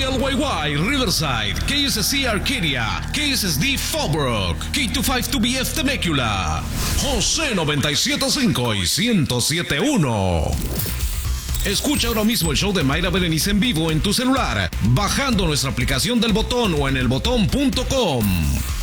KLYY Riverside, KSC Arcadia, KSSD Fallbrook, K252BF Temecula, José 97.5 y 107.1. Escucha ahora mismo el show de Mayra Berenice en vivo en tu celular, bajando nuestra aplicación del Botón o en elbotón.com.